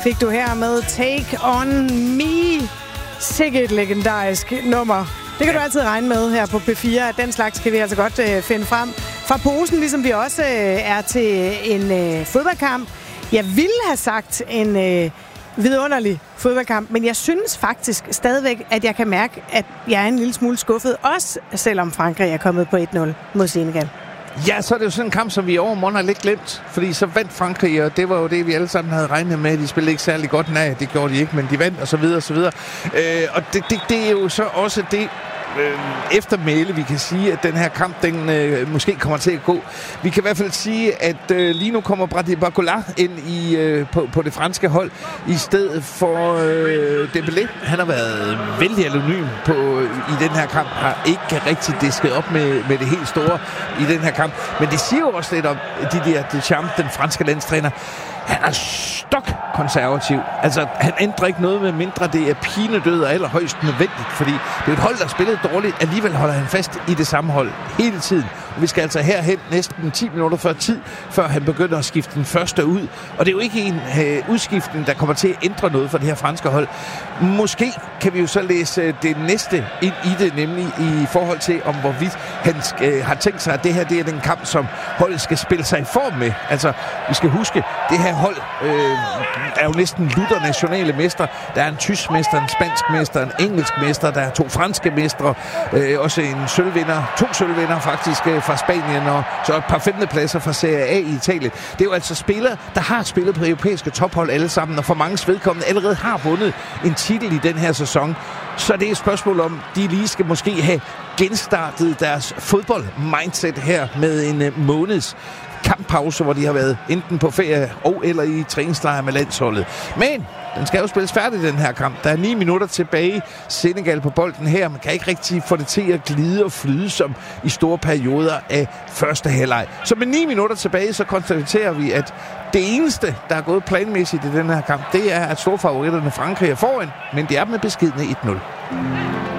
fik du her med Take On Me. Sikke et legendarisk nummer. Det kan du altid regne med her på P4, at den slags kan vi altså godt finde frem fra posen, ligesom vi også er til en fodboldkamp. Jeg ville have sagt en vidunderlig fodboldkamp, men jeg synes faktisk stadigvæk, at jeg kan mærke, at jeg er en lille smule skuffet, også selvom Frankrig er kommet på 1-0 mod Senegal. Ja, så er det jo sådan en kamp, som vi over har lidt glemt, fordi så vandt Frankrig, og det var jo det, vi alle sammen havde regnet med. De spillede ikke særlig godt, nej, det gjorde de ikke, men de vandt, og så videre, og så videre. Og det er jo så også det eftermæle, vi kan sige, at den her kamp, den måske kommer til at gå. Vi kan i hvert fald sige, at lige nu kommer Brady Barcola ind på det franske hold, i stedet for Dembélé. Han har været vældig anonym i den her kamp, har ikke rigtig disket op med det helt store i den her kamp. Men det siger jo også lidt om Deschamps, den franske landstræner. Han er konservativ. Altså, han ændrer ikke noget med mindre. Det er pinedød og allerhøjst nødvendigt, fordi det er et hold, der spillede dårligt. Alligevel holder han fast i det samme hold hele tiden. Og vi skal altså herhen næsten 10 minutter før tid, før han begynder at skifte den første ud. Og det er jo ikke en udskiftning, der kommer til at ændre noget for det her franske hold. Måske kan vi jo så læse det næste ind i det, nemlig i forhold til, om hvorvidt han har tænkt sig, at det her det er den kamp, som holdet skal spille sig i form med. Altså, vi skal huske, det her hold er jo næsten lutter nationale mester. Der er en tysk mester, en spansk mester, en engelsk mester, der er 2 franske mestre, også en sølvvinder, 2 sølvvinder faktisk fra Spanien, og så et par 15. pladser fra Serie A i Italien. Det er jo altså spillere, der har spillet på europæiske tophold alle sammen, og for mange vedkommende allerede har vundet en titel i den her sæson. Så det er et spørgsmål om, de lige skal måske have genstartet deres fodbold-mindset her med en måneds kamppause, hvor de har været enten på ferie eller i træningslejr med landsholdet. Men den skal jo spilles færdig, den her kamp. Der er 9 minutter tilbage. Senegal på bolden her. Man kan ikke rigtig få det til at glide og flyde som i store perioder af første halvleg. Så med 9 minutter tilbage, så konstaterer vi, at det eneste, der er gået planmæssigt i den her kamp, det er, at storfavoritterne Frankrig er foran, men det er med beskedne 1-0.